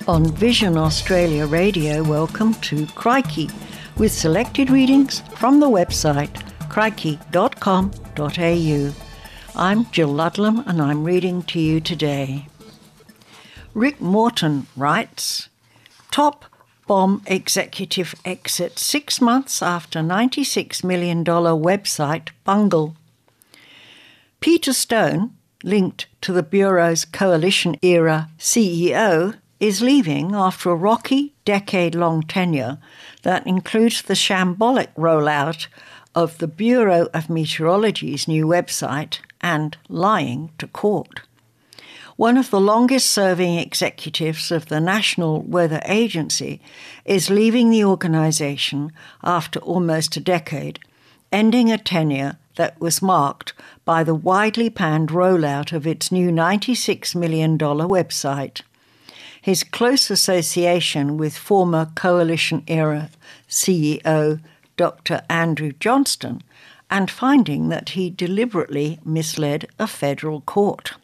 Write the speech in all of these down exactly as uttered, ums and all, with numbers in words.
On Vision Australia Radio, welcome to Crikey, with selected readings from the website crikey dot com dot a u. I'm Jill Ludlam and I'm reading to you today. Rick Morton writes, Top bomb executive exit six months after ninety-six million dollars website bungle. Peter Stone, linked to the Bureau's coalition-era C E O, is leaving after a rocky, decade-long tenure that includes the shambolic rollout of the Bureau of Meteorology's new website and lying to court. One of the longest-serving executives of the National Weather Agency is leaving the organisation after almost a decade, ending a tenure that was marked by the widely panned rollout of its new ninety-six million dollars website. His close association with former coalition-era C E O Doctor Andrew Johnston, and finding that he deliberately misled a federal court.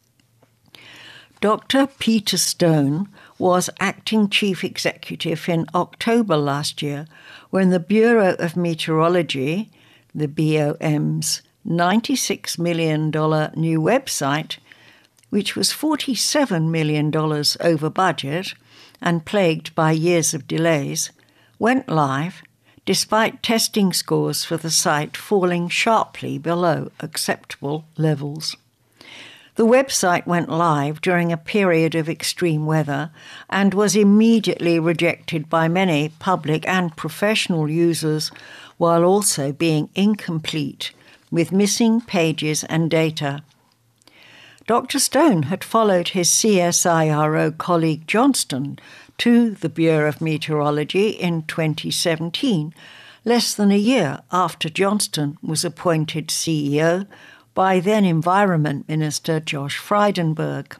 Doctor Peter Stone was acting chief executive in October last year when the Bureau of Meteorology, the B O M's ninety-six million dollars new website, which was forty-seven million dollars over budget and plagued by years of delays, went live despite testing scores for the site falling sharply below acceptable levels. The website went live during a period of extreme weather and was immediately rejected by many public and professional users, while also being incomplete, with missing pages and data. Doctor Stone had followed his C S I R O colleague Johnston to the Bureau of Meteorology in twenty seventeen, less than a year after Johnston was appointed C E O by then Environment Minister Josh Frydenberg.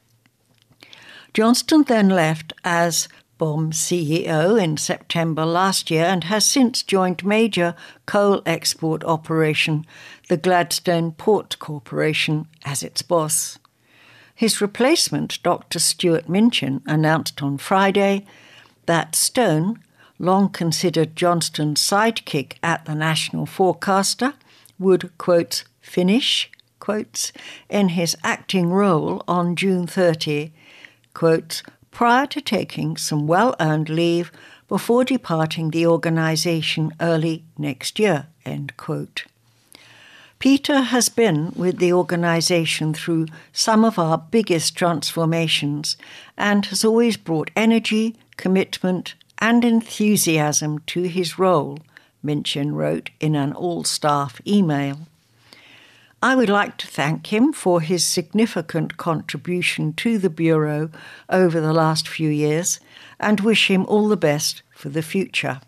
Johnston then left as B O M C E O in September last year and has since joined major coal export operation, the Gladstone Port Corporation, as its boss. His replacement, Doctor Stuart Minchin, announced on Friday that Stone, long considered Johnston's sidekick at the National Forecaster, would, quote, finish, quotes, in his acting role on June thirtieth, quotes, prior to taking some well-earned leave before departing the organisation early next year, end quote. Peter has been with the organisation through some of our biggest transformations and has always brought energy, commitment and enthusiasm to his role, Minchin wrote in an all-staff email. I would like to thank him for his significant contribution to the Bureau over the last few years and wish him all the best for the future.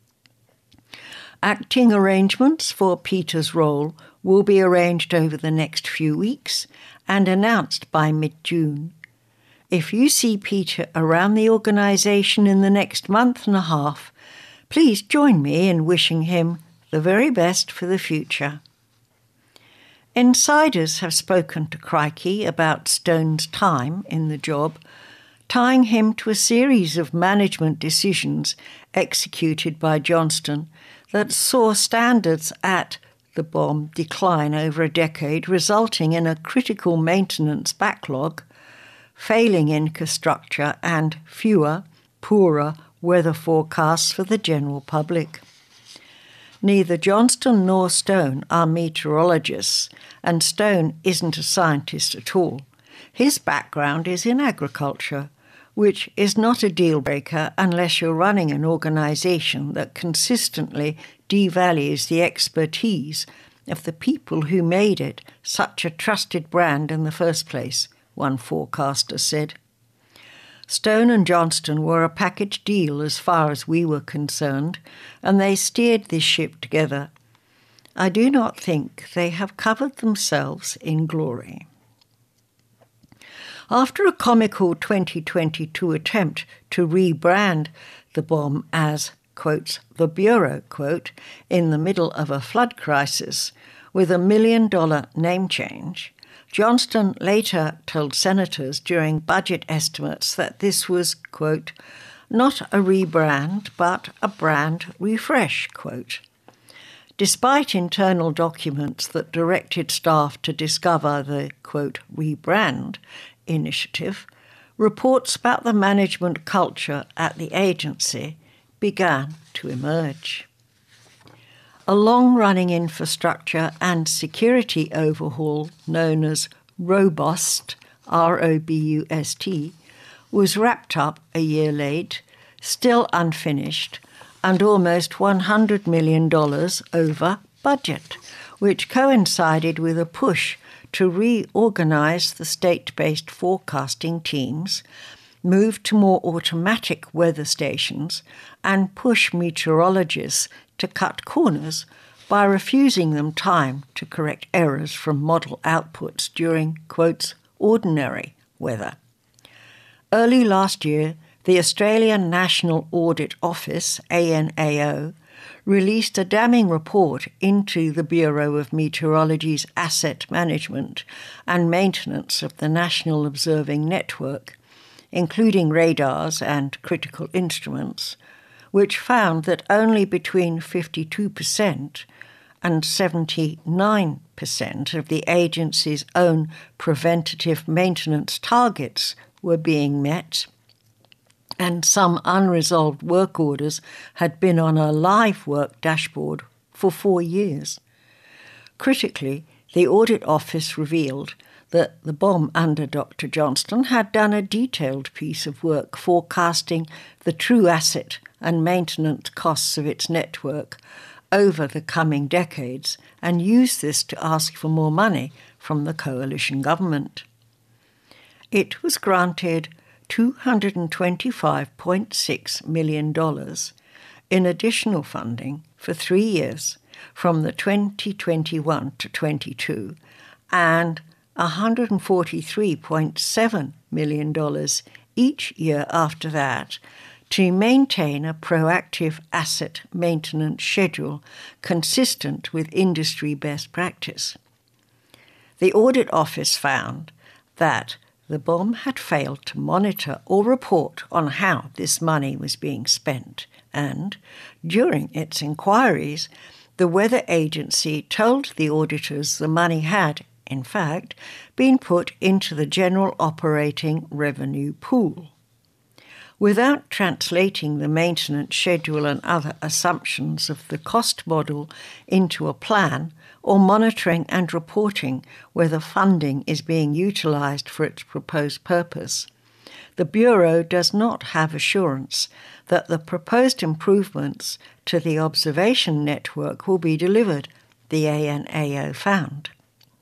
Acting arrangements for Peter's role will be arranged over the next few weeks and announced by mid-June. If you see Peter around the organisation in the next month and a half, please join me in wishing him the very best for the future. Insiders have spoken to Crikey about Stone's time in the job, tying him to a series of management decisions executed by Johnston that saw standards at the B O M decline over a decade, resulting in a critical maintenance backlog, failing infrastructure and fewer, poorer weather forecasts for the general public. Neither Johnston nor Stone are meteorologists, and Stone isn't a scientist at all. His background is in agriculture, which is not a deal-breaker unless you're running an organisation that consistently devalues the expertise of the people who made it such a trusted brand in the first place, one forecaster said. Stone and Johnston were a package deal as far as we were concerned, and they steered this ship together. I do not think they have covered themselves in glory. After a comical twenty twenty-two attempt to rebrand the B O M as, quotes, the Bureau, quote, in the middle of a flood crisis, with a million-dollar name change, Johnston later told senators during budget estimates that this was, quote, not a rebrand, but a brand refresh, quote. Despite internal documents that directed staff to discover the, quote, rebrand initiative, reports about the management culture at the agency began to emerge. A long-running infrastructure and security overhaul known as ROBUST, R O B U S T, was wrapped up a year late, still unfinished, and almost one hundred million dollars over budget, which coincided with a push to reorganize the state-based forecasting teams, move to more automatic weather stations, and push meteorologists to cut corners by refusing them time to correct errors from model outputs during, quotes, ordinary weather. Early last year, the Australian National Audit Office, A N A O, released a damning report into the Bureau of Meteorology's asset management and maintenance of the National Observing Network, including radars and critical instruments, which found that only between fifty-two percent and seventy-nine percent of the agency's own preventative maintenance targets were being met, and some unresolved work orders had been on a live work dashboard for four years. Critically, the Audit Office revealed that the B O M under Doctor Johnston had done a detailed piece of work forecasting the true asset and maintenance costs of its network over the coming decades and used this to ask for more money from the coalition government. It was granted two hundred twenty-five point six million dollars in additional funding for three years from the twenty twenty-one to twenty-two and one hundred forty-three point seven million dollars each year after that to maintain a proactive asset maintenance schedule consistent with industry best practice. The Audit Office found that the B O M had failed to monitor or report on how this money was being spent, and during its inquiries, the Weather Agency told the auditors the money had, in fact, been put into the General Operating Revenue Pool. Without translating the maintenance schedule and other assumptions of the cost model into a plan, or monitoring and reporting whether funding is being utilised for its proposed purpose, the Bureau does not have assurance that the proposed improvements to the observation network will be delivered, the A N A O found.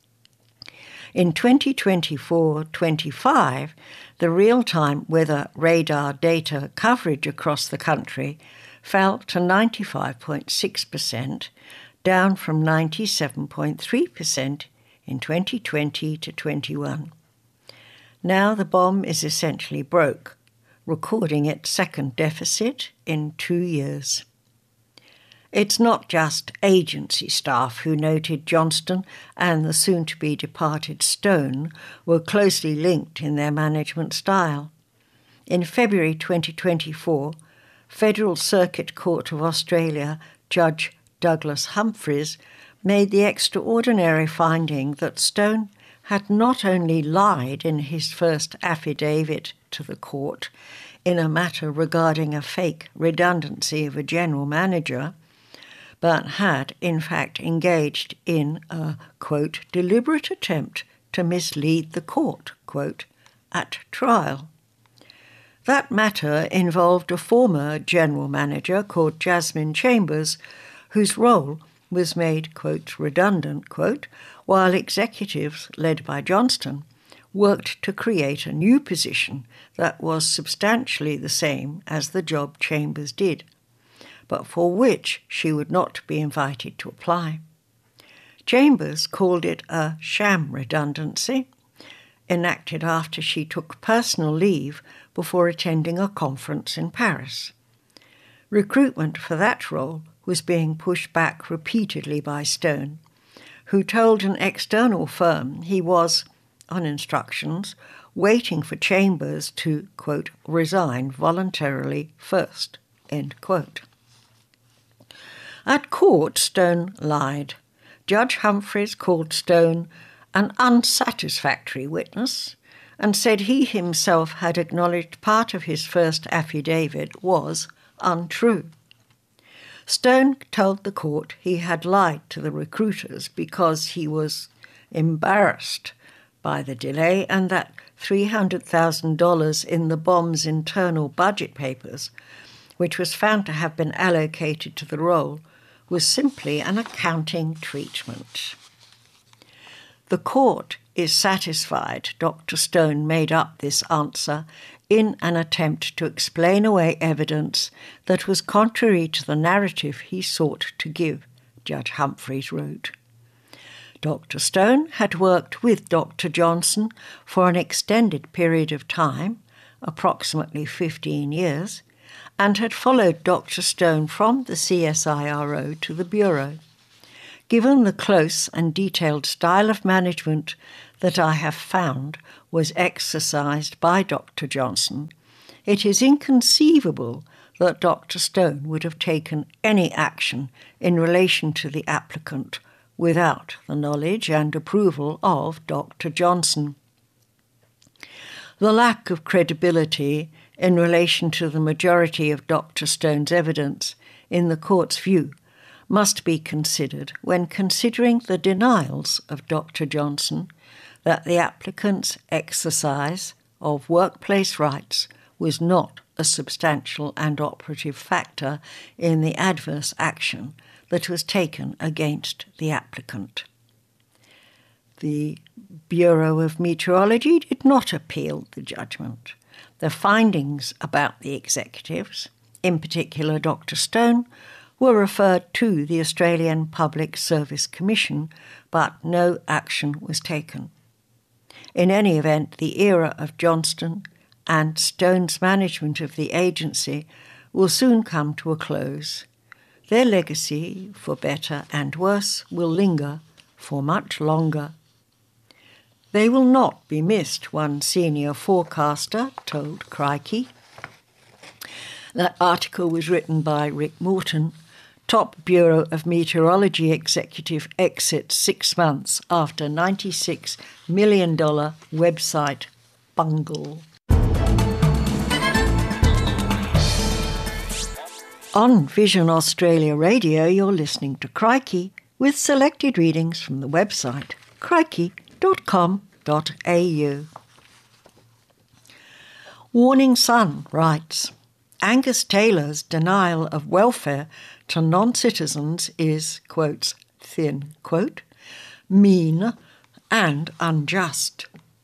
In twenty twenty-four twenty-five, the real-time weather radar data coverage across the country fell to ninety-five point six percent, down from ninety-seven point three percent in twenty twenty to twenty-one. Now the B O M is essentially broke, recording its second deficit in two years. It's not just agency staff who noted Johnston and the soon-to-be departed Stone were closely linked in their management style. In February twenty twenty-four, Federal Circuit Court of Australia Judge Douglas Humphreys made the extraordinary finding that Stone had not only lied in his first affidavit to the court in a matter regarding a fake redundancy of a general manager, but had, in fact, engaged in a, quote, deliberate attempt to mislead the court, quote, at trial. That matter involved a former general manager called Jasmine Chambers, whose role was made, quote, redundant, quote, while executives, led by Johnston, worked to create a new position that was substantially the same as the job Chambers did, but for which she would not be invited to apply. Chambers called it a sham redundancy, enacted after she took personal leave before attending a conference in Paris. Recruitment for that role was being pushed back repeatedly by Stone, who told an external firm he was, on instructions, waiting for Chambers to, quote, resign voluntarily first, end quote. At court, Stone lied. Judge Humphreys called Stone an unsatisfactory witness and said he himself had acknowledged part of his first affidavit was untrue. Stone told the court he had lied to the recruiters because he was embarrassed by the delay and that three hundred thousand dollars in the bomb's internal budget papers, which was found to have been allocated to the role, was simply an accounting treatment. The court is satisfied Doctor Stone made up this answer in an attempt to explain away evidence that was contrary to the narrative he sought to give, Judge Humphreys wrote. Doctor Stone had worked with Doctor Johnson for an extended period of time, approximately fifteen years, and had followed Doctor Stone from the C S I R O to the Bureau. Given the close and detailed style of management that I have found was exercised by Doctor Johnson, it is inconceivable that Doctor Stone would have taken any action in relation to the applicant without the knowledge and approval of Doctor Johnson. The lack of credibility in relation to the majority of Doctor Stone's evidence, in the court's view, must be considered when considering the denials of Doctor Johnson that the applicant's exercise of workplace rights was not a substantial and operative factor in the adverse action that was taken against the applicant. The Bureau of Meteorology did not appeal the judgment. The findings about the executives, in particular Doctor Stone, were referred to the Australian Public Service Commission, but no action was taken. In any event, the era of Johnston and Stone's management of the agency will soon come to a close. Their legacy, for better and worse, will linger for much longer. They will not be missed, one senior forecaster told Crikey. That article was written by Rick Morton. Top Bureau of Meteorology executive exits six months after ninety-six million dollars website bungle. On Vision Australia Radio, you're listening to Crikey with selected readings from the website crikey dot com dot a u. Warning Sun writes, Angus Taylor's denial of welfare to non-citizens is, quotes, thin, quote, mean and unjust.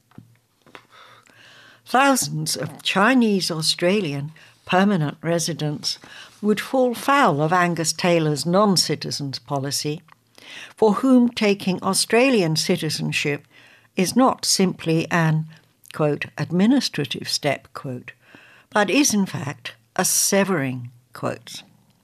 Thousands of Chinese-Australian permanent residents would fall foul of Angus Taylor's non-citizens policy, for whom taking Australian citizenship is not simply an, quote, administrative step, quote, but is in fact a severing, quotes.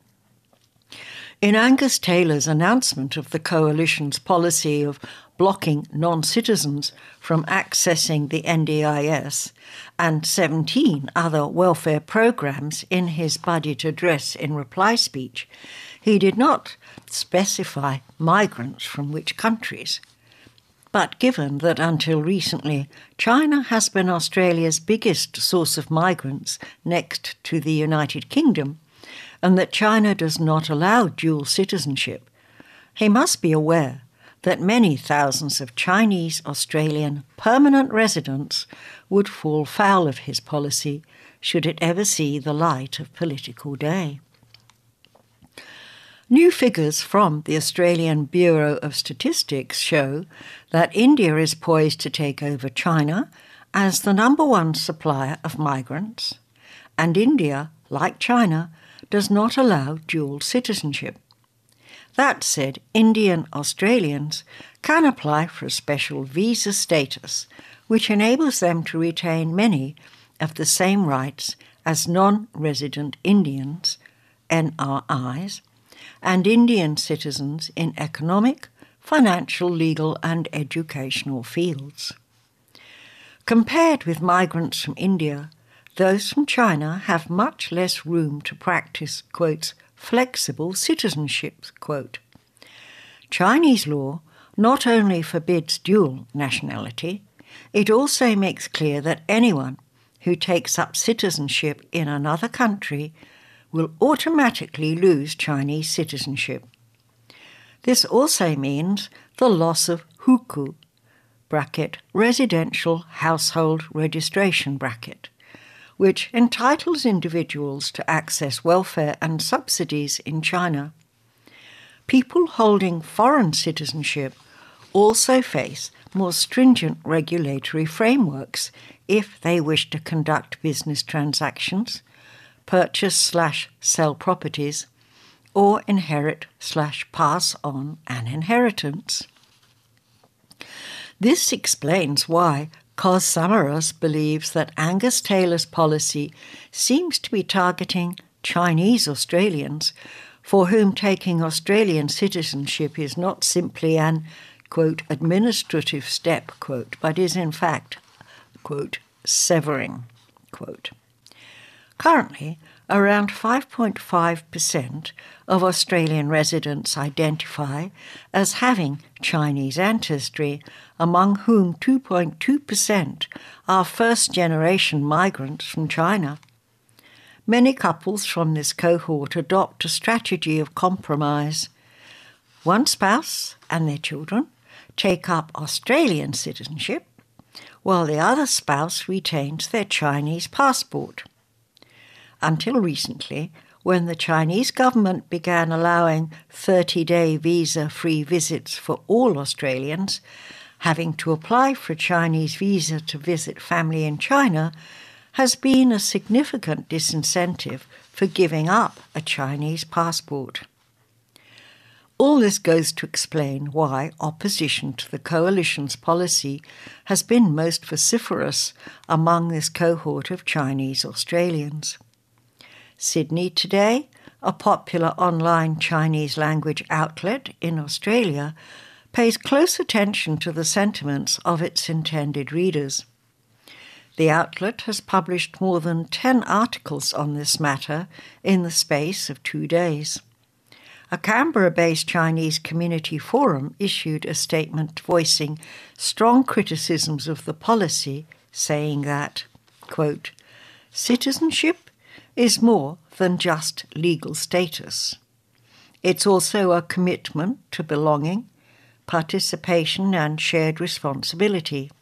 In Angus Taylor's announcement of the Coalition's policy of blocking non-citizens from accessing the N D I S and seventeen other welfare programs in his budget address in reply speech, he did not specify migrants from which countries. But given that until recently China has been Australia's biggest source of migrants next to the United Kingdom, and that China does not allow dual citizenship, he must be aware that many thousands of Chinese-Australian permanent residents would fall foul of his policy should it ever see the light of political day. New figures from the Australian Bureau of Statistics show that India is poised to take over China as the number one supplier of migrants, and India, like China, does not allow dual citizenship. That said, Indian Australians can apply for a special visa status, which enables them to retain many of the same rights as non-resident Indians, N R Is, and Indian citizens in economic, financial, legal and educational fields. Compared with migrants from India, those from China have much less room to practice, quote, flexible citizenship, quote. Chinese law not only forbids dual nationality, it also makes clear that anyone who takes up citizenship in another country will automatically lose Chinese citizenship. This also means the loss of hukou, bracket, residential household registration, bracket, which entitles individuals to access welfare and subsidies in China. People holding foreign citizenship also face more stringent regulatory frameworks if they wish to conduct business transactions, purchase slash sell properties, or inherit slash pass on an inheritance. This explains why Cos Samaras believes that Angus Taylor's policy seems to be targeting Chinese Australians, for whom taking Australian citizenship is not simply an, quote, administrative step, quote, but is in fact, quote, severing, quote. Currently, around five point five percent of Australian residents identify as having Chinese ancestry, among whom two point two percent are first-generation migrants from China. Many couples from this cohort adopt a strategy of compromise. One spouse and their children take up Australian citizenship, while the other spouse retains their Chinese passport. Until recently, when the Chinese government began allowing thirty-day visa-free visits for all Australians, having to apply for a Chinese visa to visit family in China has been a significant disincentive for giving up a Chinese passport. All this goes to explain why opposition to the coalition's policy has been most vociferous among this cohort of Chinese Australians. Sydney Today, a popular online Chinese language outlet in Australia, pays close attention to the sentiments of its intended readers. The outlet has published more than ten articles on this matter in the space of two days. A Canberra-based Chinese community forum issued a statement voicing strong criticisms of the policy, saying that, quote, citizenship is more than just legal status. It's also a commitment to belonging, participation, and shared responsibility.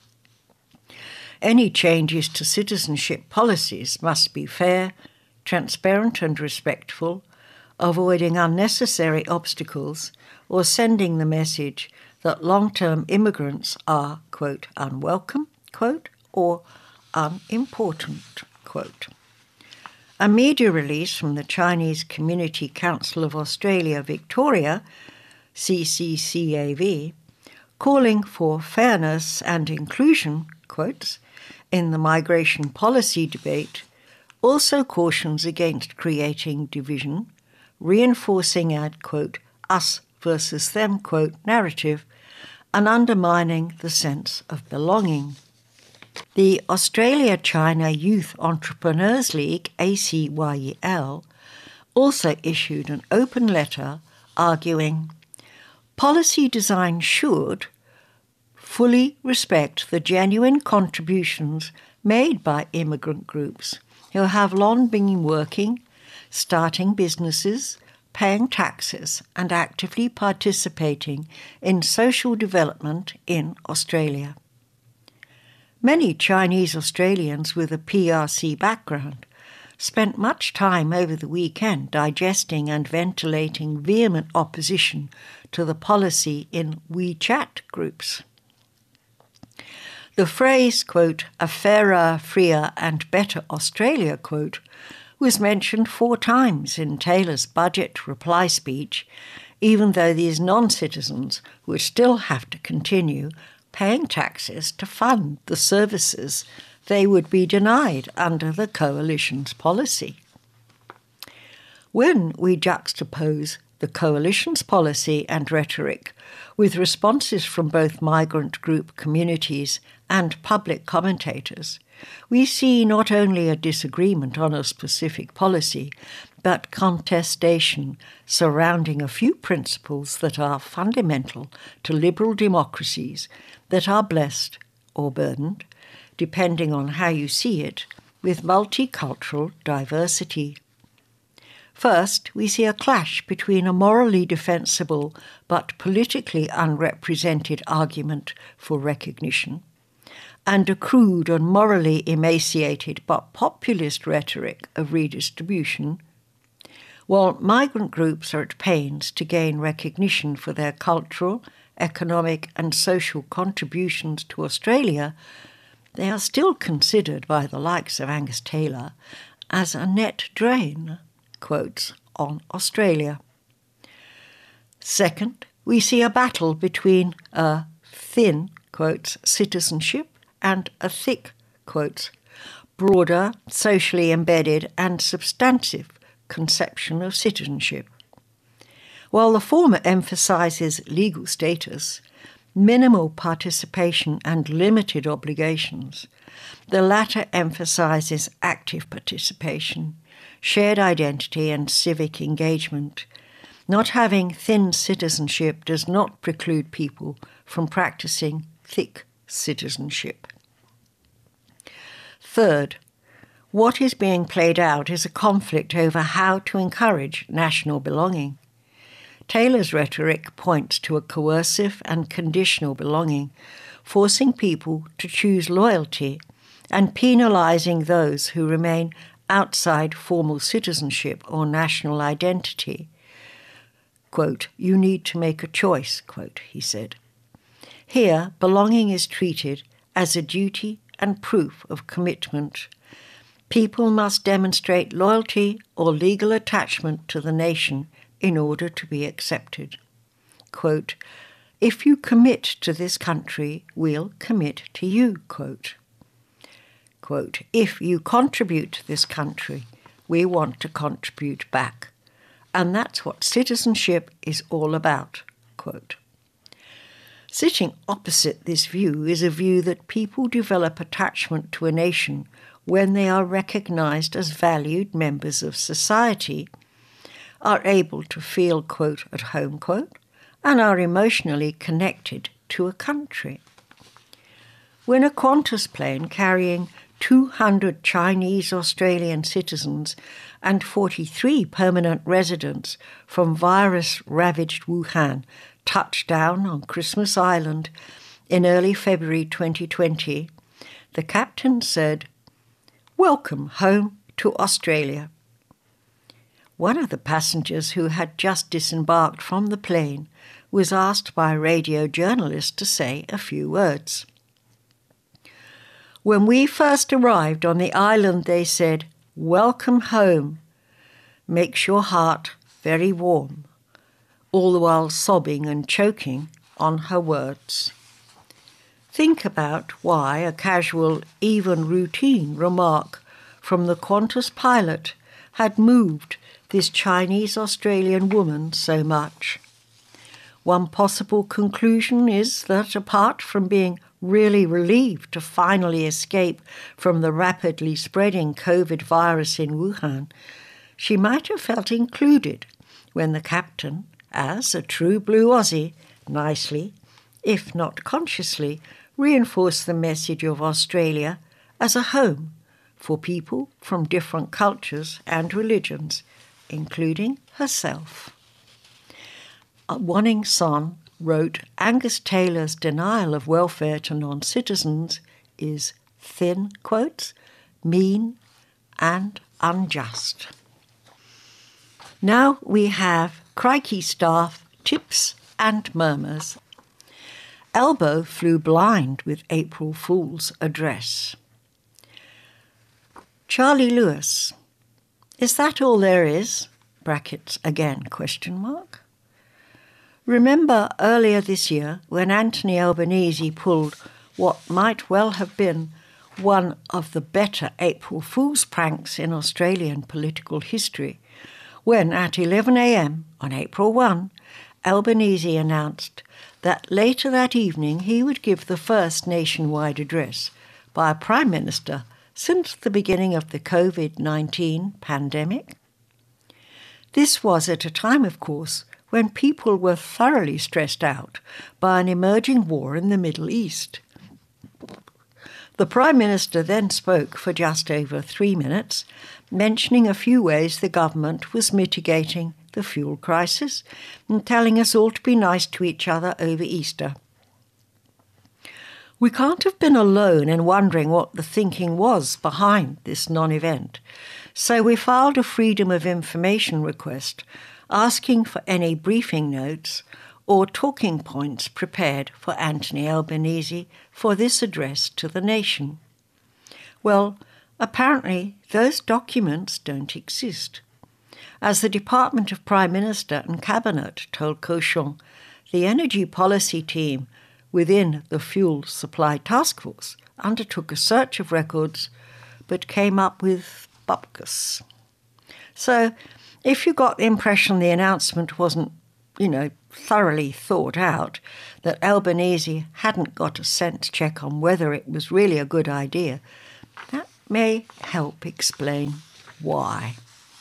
Any changes to citizenship policies must be fair, transparent, and respectful, avoiding unnecessary obstacles or sending the message that long-term immigrants are, quote, unwelcome, quote, or unimportant, quote. A media release from the Chinese Community Council of Australia Victoria, C C C A V, calling for fairness and inclusion, quotes, in the migration policy debate, also cautions against creating division, reinforcing a, quote, us versus them, quote, narrative, and undermining the sense of belonging. The Australia-China Youth Entrepreneurs League, A C Y E L, also issued an open letter arguing, policy design should fully respect the genuine contributions made by immigrant groups who have long been working, starting businesses, paying taxes, and actively participating in social development in Australia. Many Chinese Australians with a P R C background spent much time over the weekend digesting and ventilating vehement opposition to the policy in WeChat groups. The phrase, quote, a fairer, freer and better Australia, quote, was mentioned four times in Taylor's budget reply speech, even though these non-citizens would still have to continue paying taxes to fund the services they would be denied under the coalition's policy. When we juxtapose the coalition's policy and rhetoric, with responses from both migrant group communities and public commentators, we see not only a disagreement on a specific policy, but contestation surrounding a few principles that are fundamental to liberal democracies that are blessed or burdened, depending on how you see it, with multicultural diversity. First, we see a clash between a morally defensible but politically unrepresented argument for recognition and a crude and morally emaciated but populist rhetoric of redistribution, while migrant groups are at pains to gain recognition for their cultural, economic and social contributions to Australia. They are still considered by the likes of Angus Taylor as a net drain, quotes, on Australia. Second, we see a battle between a thin, quotes, citizenship and a thick, quotes, broader, socially embedded and substantive conception of citizenship. While the former emphasises legal status, minimal participation and limited obligations, the latter emphasises active participation, shared identity and civic engagement. Not having thin citizenship does not preclude people from practising thick citizenship. Third, what is being played out is a conflict over how to encourage national belonging. Taylor's rhetoric points to a coercive and conditional belonging, forcing people to choose loyalty and penalising those who remain outside formal citizenship or national identity. Quote, "You need to make a choice," quote, he said. Here, belonging is treated as a duty and proof of commitment. People must demonstrate loyalty or legal attachment to the nation in order to be accepted. Quote, "If you commit to this country, we'll commit to you," quote. Quote, "If you contribute to this country, we want to contribute back. And that's what citizenship is all about," quote. Sitting opposite this view is a view that people develop attachment to a nation when they are recognised as valued members of society, are able to feel, quote, "at home," quote, and are emotionally connected to a country. When a Qantas plane carrying two hundred Chinese Australian citizens and forty-three permanent residents from virus-ravaged Wuhan touched down on Christmas Island in early February twenty twenty, the captain said, "Welcome home to Australia." One of the passengers who had just disembarked from the plane was asked by a radio journalist to say a few words. "When we first arrived on the island, they said, 'Welcome home. Makes your heart very warm,' all the while sobbing and choking on her words." Think about why a casual, even routine remark from the Qantas pilot had moved this Chinese Australian woman so much. One possible conclusion is that apart from being really relieved to finally escape from the rapidly spreading COVID virus in Wuhan, she might have felt included when the captain, as a true blue Aussie, nicely, if not consciously, reinforced the message of Australia as a home for people from different cultures and religions, including herself. Wanning Son wrote, "Angus Taylor's denial of welfare to non-citizens is thin, quotes, mean and unjust." Now we have Crikey staff tips and murmurs. Elbow flew blind with April Fool's address. Charlie Lewis, is that all there is? Brackets again, question mark. Remember earlier this year when Anthony Albanese pulled what might well have been one of the better April Fool's pranks in Australian political history, when at eleven a.m. on April first, Albanese announced that later that evening he would give the first nationwide address by a Prime Minister since the beginning of the COVID nineteen pandemic. This was at a time, of course, when people were thoroughly stressed out by an emerging war in the Middle East. The Prime Minister then spoke for just over three minutes, mentioning a few ways the government was mitigating the fuel crisis and telling us all to be nice to each other over Easter. We can't have been alone in wondering what the thinking was behind this non-event, so we filed a Freedom of Information request asking for any briefing notes or talking points prepared for Anthony Albanese for this address to the nation. Well, apparently those documents don't exist. As the Department of Prime Minister and Cabinet told Cauchon, the energy policy team within the Fuel Supply Task Force undertook a search of records but came up with bupkis. So if you got the impression the announcement wasn't, you know, thoroughly thought out, that Albanese hadn't got a sense check on whether it was really a good idea, that may help explain why.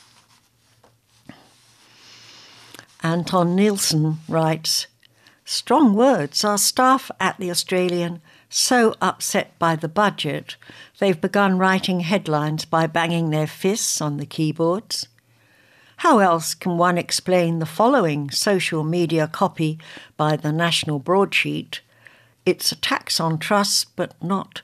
Anton Nielsen writes, "Strong words. Our staff at the Australian so upset by the budget, they've begun writing headlines by banging their fists on the keyboards. How else can one explain the following social media copy by the National Broadsheet? It's a tax on trust, but not